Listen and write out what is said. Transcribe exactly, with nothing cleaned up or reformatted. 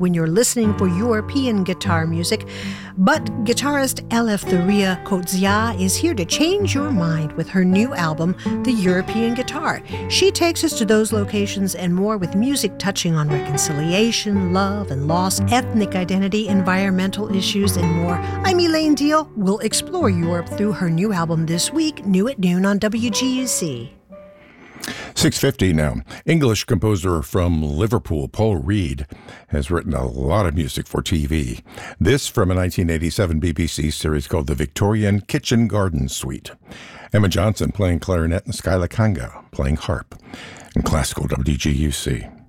when you're listening for European guitar music. But guitarist Eleftheria Kotzia is here to change your mind with her new album, The European Guitar. She takes us to those locations and more with music touching on reconciliation, love and loss, ethnic identity, environmental issues, and more. I'm Elaine Deal. We'll explore Europe through her new album this week, new at noon on W G U C. six fifty now. English composer from Liverpool, Paul Reed, has written a lot of music for T V. This from a nineteen eighty-seven B B C series called The Victorian Kitchen Garden Suite. Emma Johnson playing clarinet and Skyla Kanga playing harp. And classical W G U C.